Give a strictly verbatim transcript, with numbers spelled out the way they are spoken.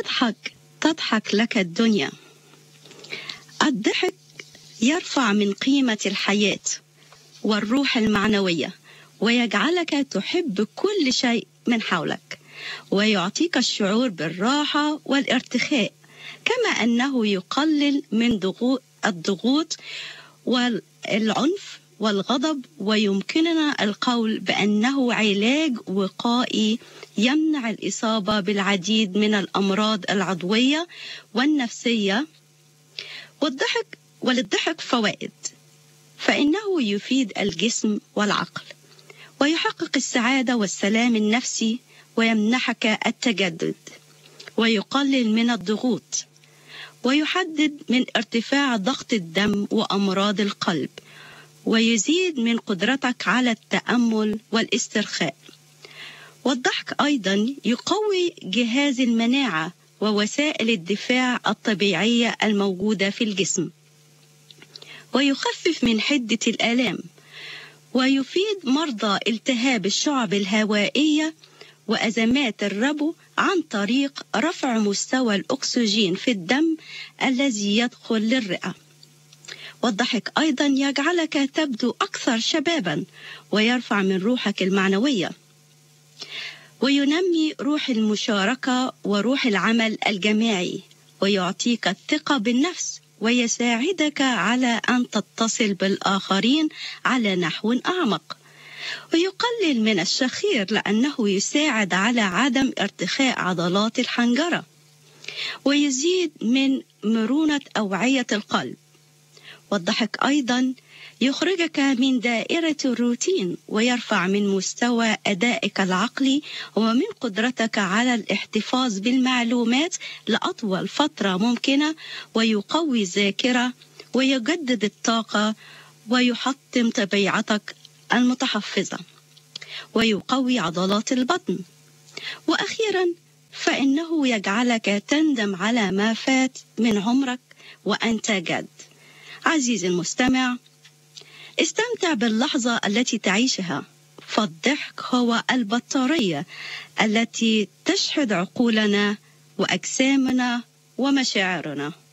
اضحك تضحك لك الدنيا. الضحك يرفع من قيمة الحياة والروح المعنوية، ويجعلك تحب كل شيء من حولك، ويعطيك الشعور بالراحة والارتخاء، كما أنه يقلل من ضغوط الضغوط والعنف والغضب، ويمكننا القول بأنه علاج وقائي يمنع الإصابة بالعديد من الأمراض العضوية والنفسية. والضحك وللضحك فوائد، فإنه يفيد الجسم والعقل، ويحقق السعادة والسلام النفسي، ويمنحك التجدد، ويقلل من الضغوط، ويحدد من ارتفاع ضغط الدم وأمراض القلب، ويزيد من قدرتك على التأمل والاسترخاء. والضحك أيضا يقوي جهاز المناعة ووسائل الدفاع الطبيعية الموجودة في الجسم، ويخفف من حدة الآلام، ويفيد مرضى التهاب الشعب الهوائية وأزمات الربو عن طريق رفع مستوى الأكسجين في الدم الذي يدخل للرئة. والضحك أيضا يجعلك تبدو أكثر شبابا، ويرفع من روحك المعنوية، وينمي روح المشاركة وروح العمل الجماعي، ويعطيك الثقة بالنفس، ويساعدك على أن تتصل بالآخرين على نحو أعمق، ويقلل من الشخير لأنه يساعد على عدم ارتخاء عضلات الحنجرة، ويزيد من مرونة أوعية القلب. والضحك أيضا يخرجك من دائرة الروتين، ويرفع من مستوى أدائك العقلي ومن قدرتك على الاحتفاظ بالمعلومات لأطول فترة ممكنة، ويقوي الذاكرة، ويجدد الطاقة، ويحطم طبيعتك المتحفظة، ويقوي عضلات البطن. وأخيرا فإنه يجعلك تندم على ما فات من عمرك وأنت جد. عزيزي المستمع، استمتع باللحظة التي تعيشها، فالضحك هو البطارية التي تشحذ عقولنا وأجسامنا ومشاعرنا.